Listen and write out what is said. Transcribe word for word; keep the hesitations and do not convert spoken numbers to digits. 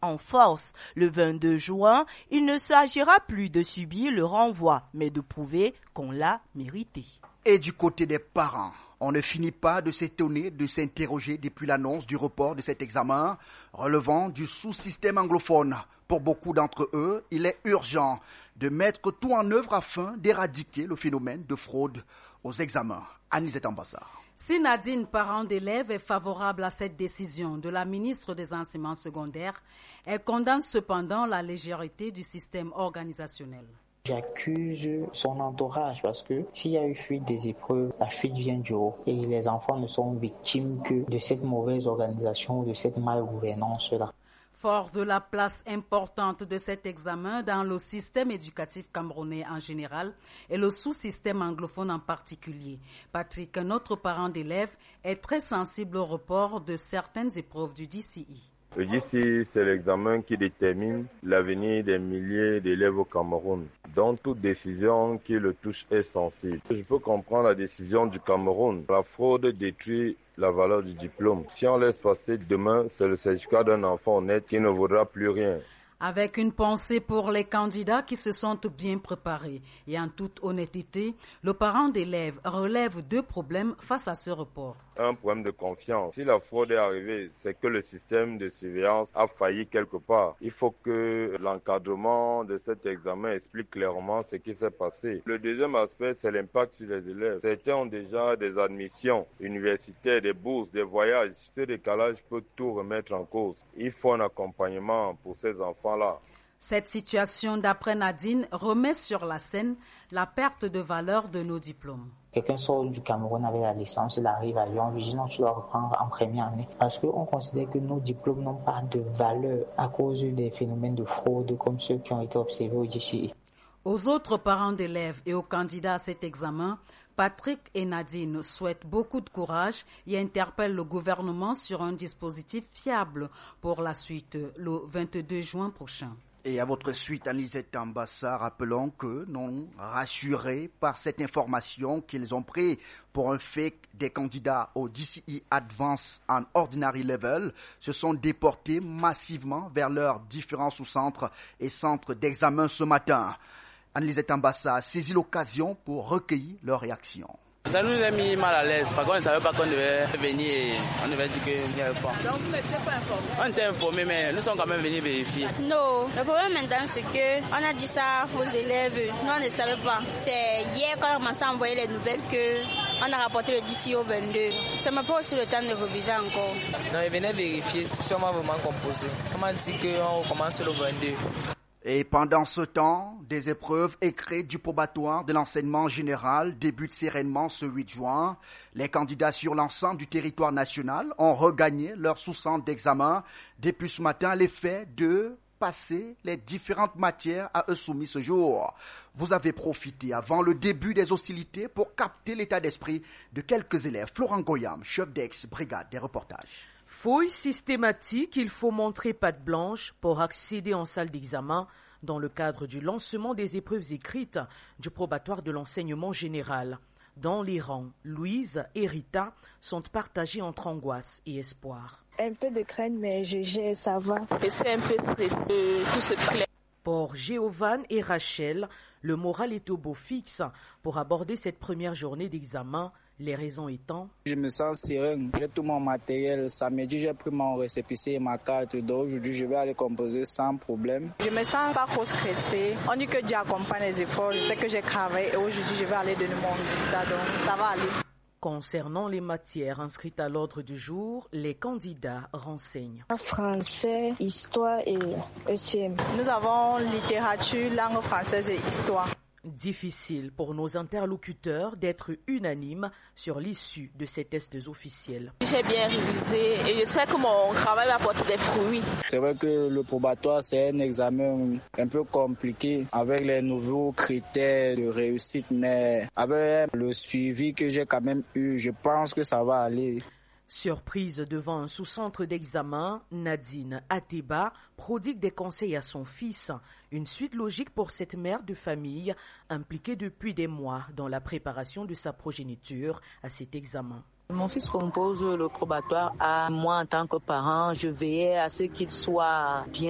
en force. Le vingt-deux juin, il ne s'agira plus de subir le renvoi, mais de prouver qu'on l'a mérité. Et du côté des parents, on ne finit pas de s'étonner, de s'interroger depuis l'annonce du report de cet examen relevant du sous-système anglophone. Pour beaucoup d'entre eux, il est urgent de mettre tout en œuvre afin d'éradiquer le phénomène de fraude aux examens. Anisette Ambassar. Si Nadine, parent d'élèves, est favorable à cette décision de la ministre des Enseignements secondaires, elle condamne cependant la légèreté du système organisationnel. J'accuse son entourage parce que s'il y a eu fuite des épreuves, la fuite vient du haut et les enfants ne sont victimes que de cette mauvaise organisation, de cette malgouvernance-là. Fort de la place importante de cet examen dans le système éducatif camerounais en général et le sous-système anglophone en particulier, Patrick, un autre parent d'élèves, est très sensible au report de certaines épreuves du D C I. Le D C I, c'est l'examen qui détermine l'avenir des milliers d'élèves au Cameroun. Donc, toute décision qui le touche est sensible. Je peux comprendre la décision du Cameroun. La fraude détruit la valeur du diplôme. Si on laisse passer demain, c'est le certificat d'un enfant honnête qui ne vaudra plus rien. Avec une pensée pour les candidats qui se sentent bien préparés et en toute honnêteté, le parent d'élève relève deux problèmes face à ce report. Un problème de confiance. Si la fraude est arrivée, c'est que le système de surveillance a failli quelque part. Il faut que l'encadrement de cet examen explique clairement ce qui s'est passé. Le deuxième aspect, c'est l'impact sur les élèves. Certains ont déjà des admissions universitaires, des bourses, des voyages. Ce décalage peut tout remettre en cause. Il faut un accompagnement pour ces enfants-là. Cette situation, d'après Nadine, remet sur la scène la perte de valeur de nos diplômes. Quelqu'un sort du Cameroun avec la licence, il arrive à Lyon, Vigilant, tu dois reprendre en première année. Parce qu'on considère que nos diplômes n'ont pas de valeur à cause des phénomènes de fraude comme ceux qui ont été observés au D C I. Aux autres parents d'élèves et aux candidats à cet examen, Patrick et Nadine souhaitent beaucoup de courage et interpellent le gouvernement sur un dispositif fiable pour la suite le vingt-deux juin prochain. Et à votre suite, Anisette Ambassar, rappelons que, non rassurés par cette information qu'ils ont pris pour un fake des candidats au D C I Advanced and Ordinary Level, se sont déportés massivement vers leurs différents sous-centres et centres d'examen ce matin. Anisette Ambassar a saisi l'occasion pour recueillir leurs réactions. Ça nous a mis mal à l'aise, parce qu'on ne savait pas qu'on devait venir et on devait dire qu'il n'y avait pas. Donc vous n'étiez pas informé? On était informés, mais nous sommes quand même venus vérifier. Non, le problème maintenant c'est qu'on a dit ça aux élèves, nous on ne savait pas. C'est hier qu'on a commencé à envoyer les nouvelles qu'on a rapporté le D C I au vingt-deux. Ça ne m'a pas aussi le temps de réviser encore. Non, ils venaient vérifier, c'est sûrement vraiment composé. On m'a dit qu'on commence le vingt-deux. Et pendant ce temps, des épreuves écrites du probatoire de l'enseignement général débutent sereinement ce huit juin. Les candidats sur l'ensemble du territoire national ont regagné leur sous-centre d'examen depuis ce matin à l'effet de passer les différentes matières à eux soumises ce jour. Vous avez profité avant le début des hostilités pour capter l'état d'esprit de quelques élèves. Florent Goyam, chef d'ex-brigade des reportages. Fouille systématique, il faut montrer patte blanche pour accéder en salle d'examen dans le cadre du lancement des épreuves écrites du probatoire de l'enseignement général. Dans les rangs, Louise et Rita sont partagées entre angoisse et espoir. Un peu de crainte, mais je gère, ça va. Je suis un peu stressée, tout se plaît. Pour Géovane et Rachel, le moral est au beau fixe pour aborder cette première journée d'examen. Les raisons étant... Je me sens serein, j'ai tout mon matériel. Samedi, j'ai pris mon récépissé et ma carte. Donc aujourd'hui, je vais aller composer sans problème. Je me sens pas trop stressée. On dit que Dieu accompagne les efforts. Je sais que j'ai travaillé et aujourd'hui, je vais aller donner mon résultat. Donc ça va aller. Concernant les matières inscrites à l'ordre du jour, les candidats renseignent. Français, histoire et E C M. Nous avons littérature, langue française et histoire. Difficile pour nos interlocuteurs d'être unanimes sur l'issue de ces tests officiels. J'ai bien révisé et j'espère que mon travail va porter des fruits. C'est vrai que le probatoire, c'est un examen un peu compliqué avec les nouveaux critères de réussite, mais avec le suivi que j'ai quand même eu, je pense que ça va aller. Surprise devant un sous-centre d'examen, Nadine Ateba prodigue des conseils à son fils. Une suite logique pour cette mère de famille impliquée depuis des mois dans la préparation de sa progéniture à cet examen. Mon fils compose le probatoire à moi en tant que parent. Je veillais à ce qu'il soit bien